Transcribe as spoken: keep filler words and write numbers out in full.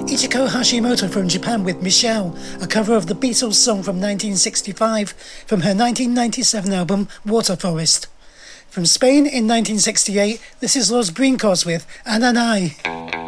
Ichiko Hashimoto from Japan with Michelle, a cover of the Beatles song from nineteen sixty-five from her nineteen ninety-seven album Water Forest. From Spain in nineteen sixty-eight, this is Los Brincos with Ananay.